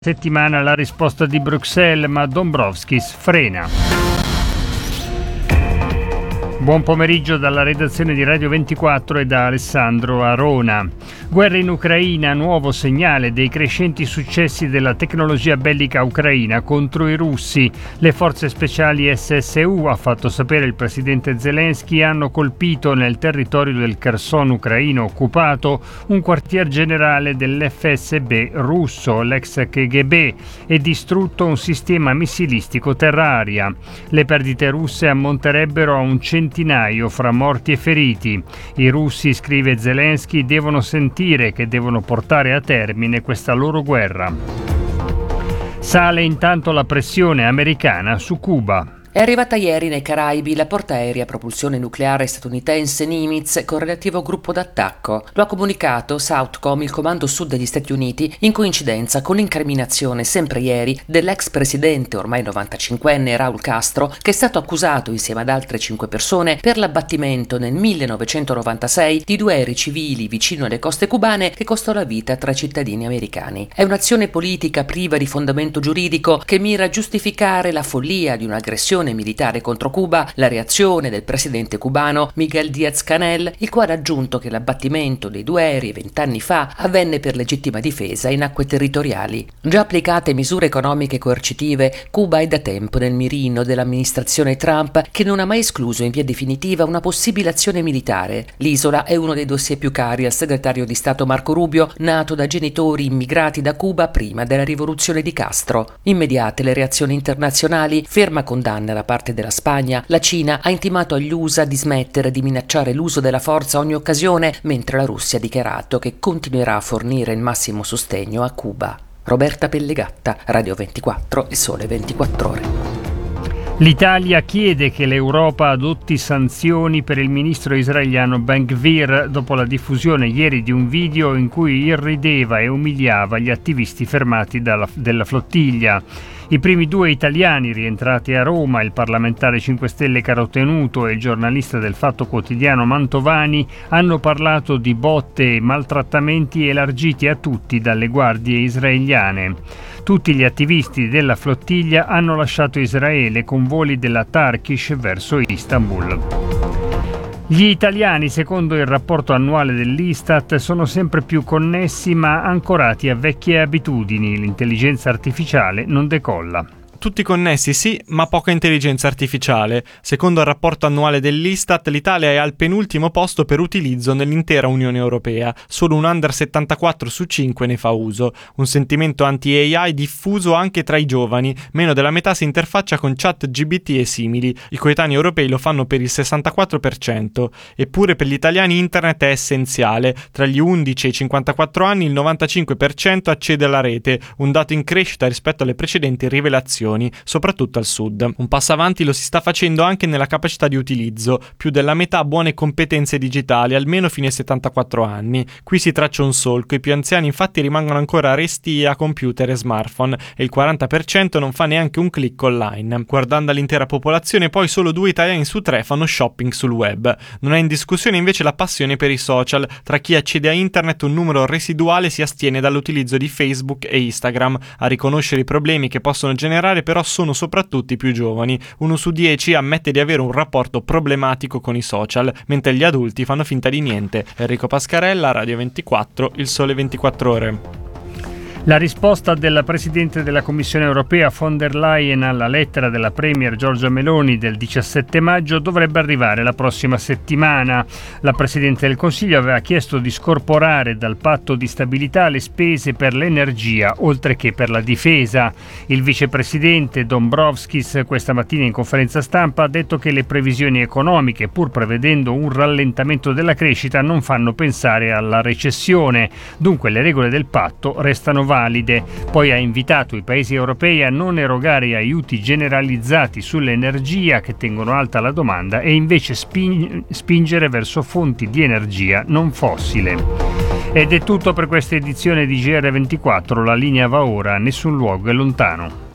Settimana la risposta di Bruxelles, ma Dombrovskis frena. Buon pomeriggio dalla redazione di Radio 24 e da Alessandro Arona. Guerra in Ucraina, nuovo segnale dei crescenti successi della tecnologia bellica ucraina contro i russi. Le forze speciali SSU, ha fatto sapere il presidente Zelensky, hanno colpito nel territorio del Kherson ucraino occupato un quartier generale dell'FSB russo, l'ex KGB, e distrutto un sistema missilistico terra-aria. Le perdite russe ammonterebbero a un centinaio fra morti e feriti. I russi, scrive Zelensky, devono sentire che devono portare a termine questa loro guerra. Sale intanto la pressione americana su Cuba. È arrivata ieri nei Caraibi la portaerei a propulsione nucleare statunitense Nimitz con relativo gruppo d'attacco. Lo ha comunicato Southcom, il comando sud degli Stati Uniti, in coincidenza con l'incriminazione sempre ieri dell'ex presidente ormai 95enne Raúl Castro, che è stato accusato insieme ad altre 5 persone per l'abbattimento nel 1996 di 2 aerei civili vicino alle coste cubane che costò la vita a 3 cittadini americani. È un'azione politica priva di fondamento giuridico che mira a giustificare la follia di un'aggressione militare contro Cuba, la reazione del presidente cubano Miguel Díaz-Canel, il quale ha aggiunto che l'abbattimento dei 2 aerei 20 anni fa avvenne per legittima difesa in acque territoriali. Già applicate misure economiche coercitive, Cuba è da tempo nel mirino dell'amministrazione Trump, che non ha mai escluso in via definitiva una possibile azione militare. L'isola è uno dei dossier più cari al segretario di Stato Marco Rubio, nato da genitori immigrati da Cuba prima della rivoluzione di Castro. Immediate le reazioni internazionali, ferma condanna da parte della Spagna. La Cina ha intimato agli USA di smettere di minacciare l'uso della forza a ogni occasione, mentre la Russia ha dichiarato che continuerà a fornire il massimo sostegno a Cuba. Roberta Pellegatta, Radio 24 e Sole 24 Ore. L'Italia chiede che l'Europa adotti sanzioni per il ministro israeliano Ben-Gvir dopo la diffusione ieri di un video in cui irrideva e umiliava gli attivisti fermati della flottiglia. I primi 2 italiani rientrati a Roma, il parlamentare 5 Stelle Carotenuto e il giornalista del Fatto Quotidiano Mantovani, hanno parlato di botte e maltrattamenti elargiti a tutti dalle guardie israeliane. Tutti gli attivisti della flottiglia hanno lasciato Israele con voli della Turkish verso Istanbul. Gli italiani, secondo il rapporto annuale dell'Istat, sono sempre più connessi ma ancorati a vecchie abitudini. L'intelligenza artificiale non decolla. Tutti connessi sì, ma poca intelligenza artificiale. Secondo il rapporto annuale dell'Istat, l'Italia è al penultimo posto per utilizzo nell'intera Unione Europea. Solo un under 74 su 5 ne fa uso. Un sentimento anti-AI diffuso anche tra i giovani. Meno della metà si interfaccia con ChatGPT e simili. I coetanei europei lo fanno per il 64%. Eppure per gli italiani internet è essenziale. Tra gli 11 e i 54 anni il 95% accede alla rete, un dato in crescita rispetto alle precedenti rivelazioni, soprattutto al sud. Un passo avanti lo si sta facendo anche nella capacità di utilizzo, più della metà ha buone competenze digitali, almeno fino ai 74 anni. Qui si traccia un solco, i più anziani infatti rimangono ancora resti a computer e smartphone e il 40% non fa neanche un click online. Guardando all'intera popolazione, poi solo 2 italiani su 3 fanno shopping sul web. Non è in discussione invece la passione per i social. Tra chi accede a internet un numero residuale si astiene dall'utilizzo di Facebook e Instagram. A riconoscere i problemi che possono generare però sono soprattutto i più giovani. 1 su 10 ammette di avere un rapporto problematico con i social, mentre gli adulti fanno finta di niente. Enrico Pascarella, Radio 24, Il Sole 24 Ore. La risposta della Presidente della Commissione Europea von der Leyen alla lettera della Premier Giorgia Meloni del 17 maggio dovrebbe arrivare la prossima settimana. La Presidente del Consiglio aveva chiesto di scorporare dal patto di stabilità le spese per l'energia, oltre che per la difesa. Il vicepresidente Dombrovskis questa mattina in conferenza stampa ha detto che le previsioni economiche, pur prevedendo un rallentamento della crescita, non fanno pensare alla recessione. Dunque le regole del patto restano valide. Poi ha invitato i paesi europei a non erogare aiuti generalizzati sull'energia che tengono alta la domanda e invece spingere verso fonti di energia non fossile. Ed è tutto per questa edizione di GR24. La linea va ora, nessun luogo è lontano.